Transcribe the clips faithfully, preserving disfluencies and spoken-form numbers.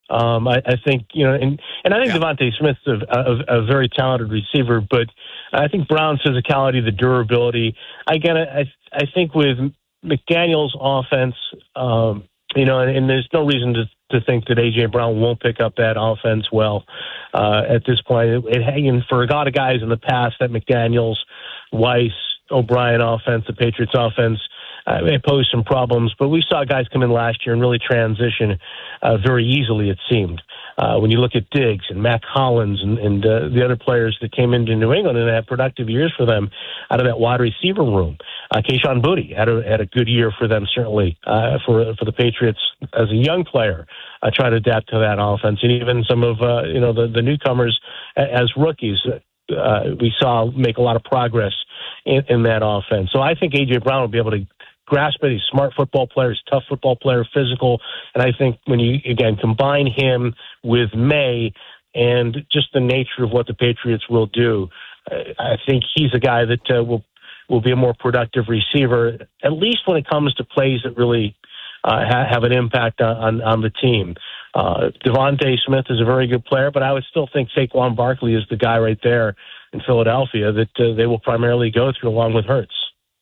Um, I, I think, you know, and, and I think yeah. Devontae Smith's a, a, a very talented receiver, but I think Brown's physicality, the durability, again, I, I think with McDaniel's offense, um, you know, and, and there's no reason to, to think that A J. Brown won't pick up that offense well uh, at this point. It, it, and for a lot of guys in the past, that McDaniel's, Weiss, O'Brien offense, the Patriots offense, uh, it posed some problems. But we saw guys come in last year and really transition uh, very easily, it seemed. Uh, when you look at Diggs and Mac Hollins and, and uh, the other players that came into New England and had productive years for them out of that wide receiver room. Uh, Kayshon Boutte had a, had a good year for them, certainly, uh, for for the Patriots as a young player, uh, trying to adapt to that offense. And even some of, uh, you know, the, the newcomers as rookies, uh, we saw make a lot of progress in, in that offense. So I think A J. Brown will be able to grasp it. He's a smart football player, he's a tough football player, physical. And I think when you, again, combine him with May and just the nature of what the Patriots will do, I think he's a guy that uh, will will be a more productive receiver, at least when it comes to plays that really uh, ha- have an impact on, on, on the team. Uh, Devontae Smith is a very good player, but I would still think Saquon Barkley is the guy right there in Philadelphia that uh, they will primarily go through along with Hurts.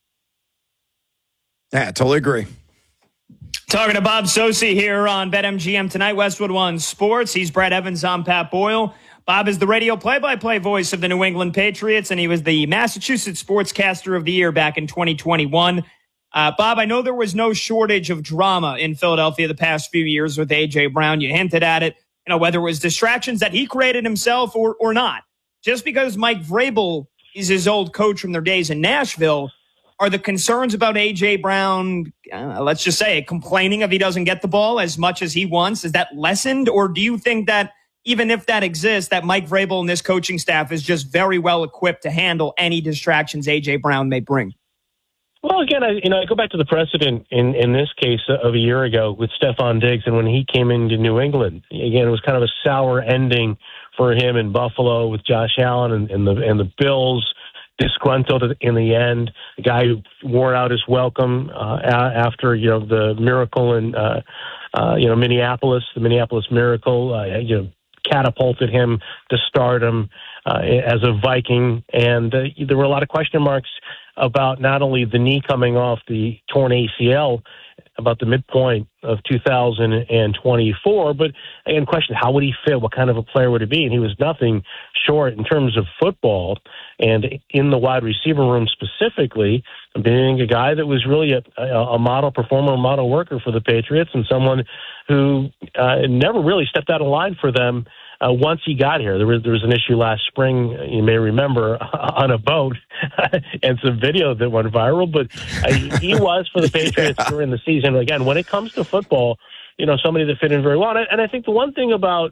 Yeah, totally agree. Talking to Bob Socci here on BetMGM tonight, Westwood One Sports. He's Brad Evans, I'm Pat Boyle. Bob is the radio play-by-play voice of the New England Patriots, and he was the Massachusetts Sportscaster of the Year back in twenty twenty-one. Uh, Bob, I know there was no shortage of drama in Philadelphia the past few years with A J. Brown. You hinted at it, you know, whether it was distractions that he created himself or, or not. Just because Mike Vrabel is his old coach from their days in Nashville, are the concerns about A J. Brown, uh, let's just say, complaining if he doesn't get the ball as much as he wants, is that lessened? Or do you think that even if that exists, that Mike Vrabel and this coaching staff is just very well equipped to handle any distractions A J. Brown may bring? Well, again, I, you know, I go back to the precedent in, in this case of a year ago with Stephon Diggs, and when he came into New England, again, it was kind of a sour ending for him in Buffalo with Josh Allen and, and the and the Bills. Disgruntled in the end, the guy who wore out his welcome uh, after you know the miracle in uh, uh, you know Minneapolis, the Minneapolis Miracle, uh, you know catapulted him to stardom uh, as a Viking, and uh, there were a lot of question marks about not only the knee coming off the torn A C L about the midpoint of two thousand twenty-four, but again, question, how would he fit? What kind of a player would he be? And he was nothing short in terms of football and in the wide receiver room specifically, being a guy that was really a, a model performer, a model worker for the Patriots, and someone who uh, never really stepped out of line for them uh, once he got here. There was, there was an issue last spring, you may remember, on a boat and some video that went viral, but uh, he was for the Patriots yeah. during the season. Again, when it comes to football, you know, somebody that fit in very well. And I, and I think the one thing about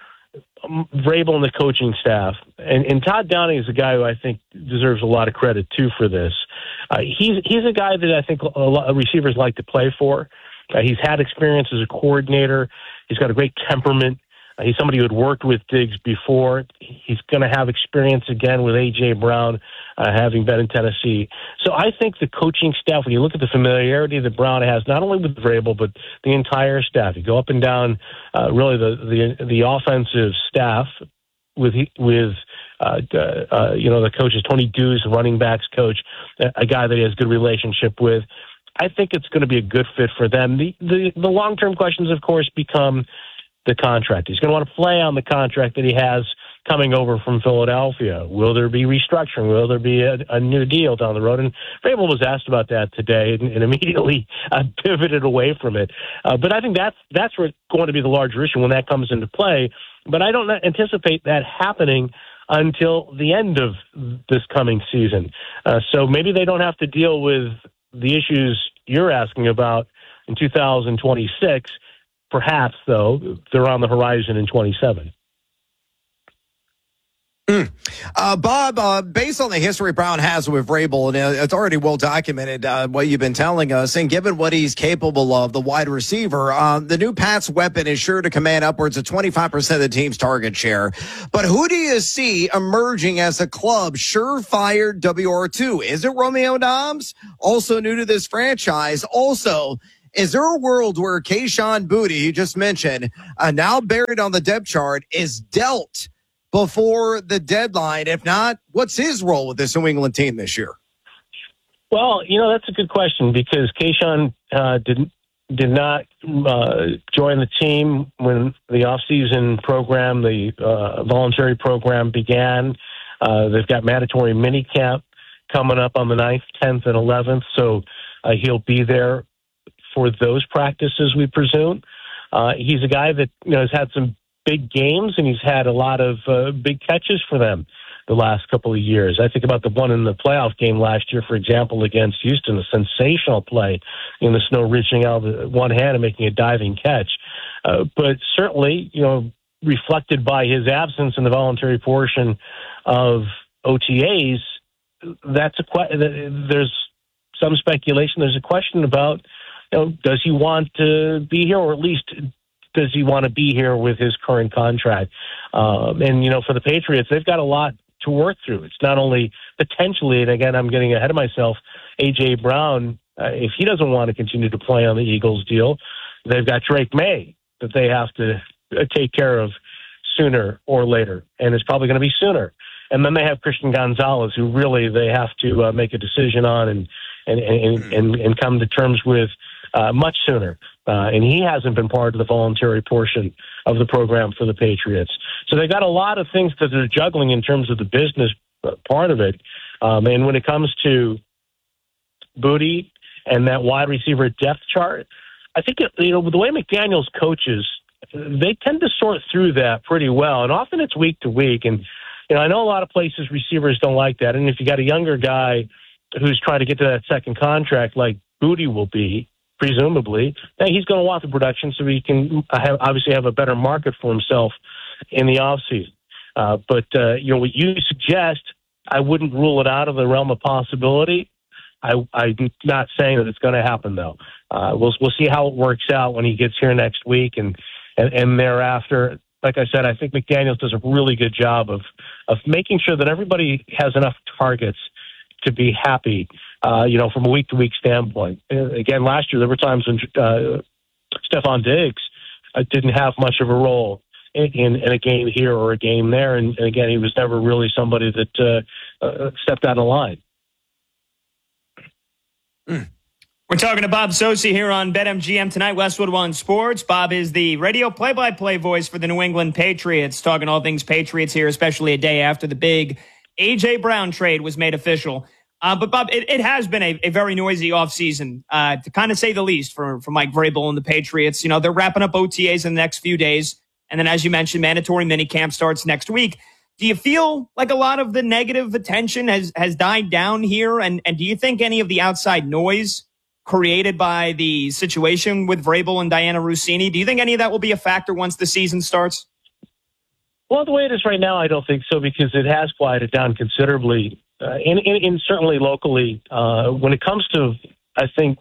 um, Vrabel and the coaching staff, and, and Todd Downing is a guy who I think deserves a lot of credit, too, for this. Uh, he's he's a guy that I think a lot of receivers like to play for. Uh, he's had experience as a coordinator. He's got a great temperament. Uh, he's somebody who had worked with Diggs before. He's going to have experience again with A J. Brown, uh, having been in Tennessee. So I think the coaching staff, when you look at the familiarity that Brown has, not only with Vrabel, but the entire staff, you go up and down uh, really the, the the offensive staff with with uh, uh, you know the coaches, Tony Dews, running backs coach, a guy that he has a good relationship with. I think it's going to be a good fit for them. The the, the long term questions, of course, become the contract. He's going to want to play on the contract that he has coming over from Philadelphia. Will there be restructuring? Will there be a, a new deal down the road? And Vrabel was asked about that today and, and immediately uh, pivoted away from it. Uh, but I think that's that's where it's going to be the larger issue when that comes into play. But I don't anticipate that happening until the end of this coming season. Uh, so maybe they don't have to deal with the issues you're asking about in two thousand twenty-six. Perhaps, though, they're on the horizon in twenty-seven. Mm. Uh, Bob, uh, based on the history Brown has with Vrabel, and uh, it's already well documented uh, what you've been telling us, and given what he's capable of, the wide receiver, uh, the new Pats weapon is sure to command upwards of twenty-five percent of the team's target share. But who do you see emerging as a club surefire W R two? Is it Romeo Doubs? Also new to this franchise. Also, Is there a world where Kayshon Boutte, you just mentioned, uh, now buried on the depth chart, is dealt before the deadline? If not, what's his role with this New England team this year? Well, you know, that's a good question because Kayshon uh, didn't did not uh, join the team when the offseason program, the uh, voluntary program began. Uh, they've got mandatory minicamp coming up on the ninth, tenth, and eleventh, so uh, he'll be there for those practices, we presume. Uh, he's a guy that you know has had some big games, and he's had a lot of uh, big catches for them the last couple of years. I think about the one in the playoff game last year, for example, against Houston, a sensational play in the snow, reaching out with one hand and making a diving catch. Uh, but certainly, you know, reflected by his absence in the voluntary portion of O T As, that's a que- there's some speculation. There's a question about, you know, does he want to be here, or at least does he want to be here with his current contract? Um, and, you know, for the Patriots, they've got a lot to work through. It's not only potentially, and again, I'm getting ahead of myself, A J. Brown, uh, if he doesn't want to continue to play on the Eagles deal, they've got Drake May that they have to uh, take care of sooner or later, and it's probably going to be sooner. And then they have Christian Gonzalez, who really they have to uh, make a decision on and and, and, and, and come to terms with uh, much sooner. Uh, and he hasn't been part of the voluntary portion of the program for the Patriots. So they've got a lot of things that they're juggling in terms of the business part of it. Um, and when it comes to Boutte and that wide receiver depth chart, I think, you know, the way McDaniels coaches, they tend to sort through that pretty well. And often it's week to week. And, you know, I know a lot of places receivers don't like that. And if you got a younger guy who's trying to get to that second contract like Boutte will be, presumably, then he's going to want the production so he can have, obviously have a better market for himself in the offseason. Uh, but, uh, you know, what you suggest, I wouldn't rule it out of the realm of possibility. I, I'm not saying that it's going to happen, though. Uh, we'll we'll see how it works out when he gets here next week and, and, and thereafter. Like I said, I think McDaniels does a really good job of, of making sure that everybody has enough targets to be happy, uh, you know, from a week-to-week standpoint. Uh, again, last year there were times when uh, Stephon Diggs uh, didn't have much of a role in, in, in a game here or a game there, and, and again, he was never really somebody that uh, uh, stepped out of line. Mm. We're talking to Bob Socci here on BetMGM tonight, Westwood One Sports. Bob is the radio play-by-play voice for the New England Patriots, talking all things Patriots here, especially a day after the big A J. Brown trade was made official. Uh, but, Bob, it, it has been a, a very noisy offseason, uh, to kind of say the least, for, for Mike Vrabel and the Patriots. You know, they're wrapping up O T As in the next few days. And then, as you mentioned, mandatory minicamp starts next week. Do you feel like a lot of the negative attention has, has died down here? And, and do you think any of the outside noise created by the situation with Vrabel and Diana Russini, do you think any of that will be a factor once the season starts? Well, the way it is right now, I don't think so, because it has quieted down considerably, uh, and, and, and certainly locally. Uh, when it comes to, I think,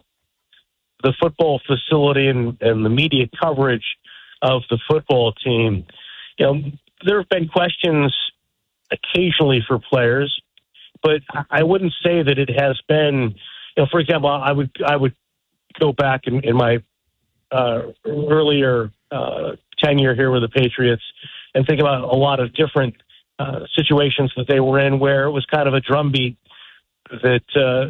the football facility and, and the media coverage of the football team, you know, there have been questions occasionally for players, but I wouldn't say that it has been, you know, for example, I would I would go back in, in my uh, earlier uh, tenure here with the Patriots and think about a lot of different uh, situations that they were in where it was kind of a drumbeat that, uh,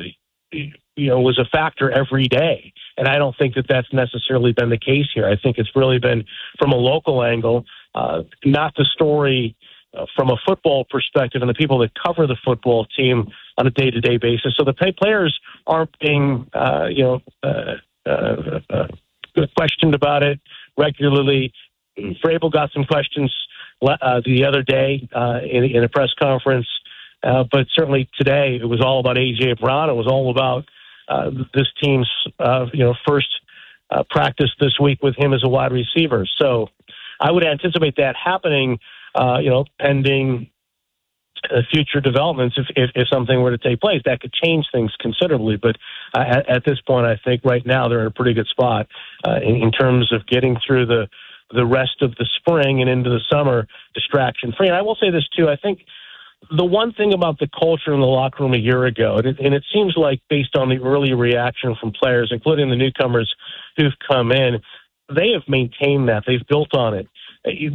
you know, was a factor every day. And I don't think that that's necessarily been the case here. I think it's really been from a local angle, uh, not the story uh, from a football perspective and the people that cover the football team on a day-to-day basis. So the pay players aren't being, uh, you know, uh, uh, uh, questioned about it regularly. Vrabel got some questions uh, the other day uh, in, in a press conference, uh, but certainly today it was all about A J. Brown. It was all about uh, this team's, uh, you know, first uh, practice this week with him as a wide receiver. So I would anticipate that happening, uh, you know, pending uh, future developments. If, if if something were to take place, that could change things considerably. But uh, at, at this point, I think right now they're in a pretty good spot uh, in, in terms of getting through the the rest of the spring and into the summer distraction free. And I will say this too, I think the one thing about the culture in the locker room a year ago, and it, and it seems like based on the early reaction from players, including the newcomers who've come in, they have maintained that. They've built on it.